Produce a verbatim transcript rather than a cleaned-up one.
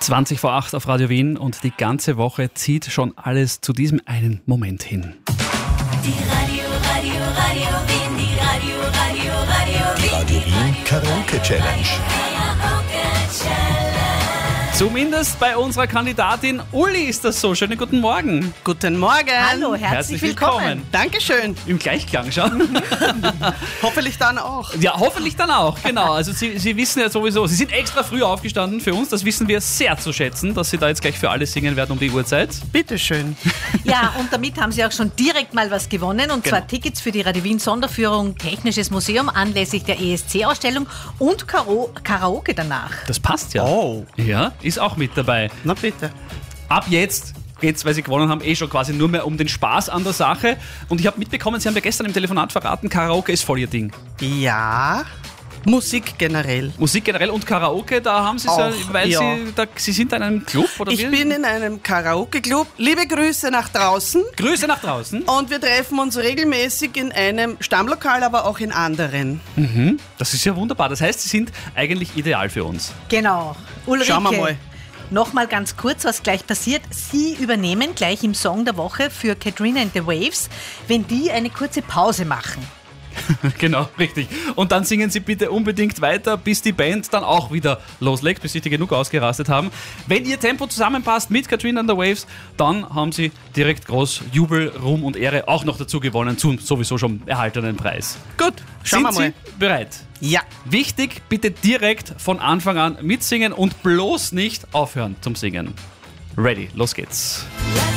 zwanzig vor acht auf Radio Wien und die ganze Woche zieht schon alles zu diesem einen Moment hin. Die Radio, Radio, Radio Wien, die Radio, Radio, Radio Wien. Radio Wien Karaoke Challenge. Karaoke Challenge. Zumindest bei unserer Kandidatin Uli ist das so. Schönen guten Morgen. Guten Morgen. Hallo, herzlich, Herzlich willkommen. willkommen. Dankeschön. Im Gleichklang schon. Hoffentlich dann auch. Ja, hoffentlich dann auch, genau. Also Sie, Sie wissen ja sowieso, Sie sind extra früh aufgestanden für uns. Das wissen wir sehr zu schätzen, dass Sie da jetzt gleich für alle singen werden um die Uhrzeit. Bitteschön. Ja, und damit haben Sie auch schon direkt mal was gewonnen, und Genau. zwar Tickets für die Radio Wien Sonderführung Technisches Museum anlässlich der E S C-Ausstellung und Karo- Karaoke danach. Das passt ja. Oh. Ja, ist auch mit dabei. Na bitte. Ab jetzt geht's, weil Sie gewonnen haben, eh schon quasi nur mehr um den Spaß an der Sache. Und ich habe mitbekommen, Sie haben ja gestern im Telefonat verraten, Karaoke ist voll Ihr Ding. Ja. Musik generell. Musik generell und Karaoke, da haben Sie Auch, so, weil ja. Sie, da, Sie sind in einem Club oder Ich wie? bin in einem Karaoke-Club. Liebe Grüße nach draußen. Grüße nach draußen. Und wir treffen uns regelmäßig in einem Stammlokal, aber auch in anderen. Das ist ja wunderbar. Das heißt, Sie sind eigentlich ideal für uns. Genau. Ulrike, Schauen wir mal. Nochmal ganz kurz, was gleich passiert. Sie übernehmen gleich im Song der Woche für Katrina and the Waves, wenn die eine kurze Pause machen. Genau, richtig. Und dann singen Sie bitte unbedingt weiter, bis die Band dann auch wieder loslegt, bis sich die genug ausgerastet haben. Wenn Ihr Tempo zusammenpasst mit Katrina and the Waves, dann haben Sie direkt groß Jubel, Ruhm und Ehre auch noch dazu gewonnen, zum sowieso schon erhaltenen Preis. Gut, schauen Sind wir mal. Sie bereit? Ja. Wichtig, bitte direkt von Anfang an mitsingen und bloß nicht aufhören zum Singen. Ready, los geht's.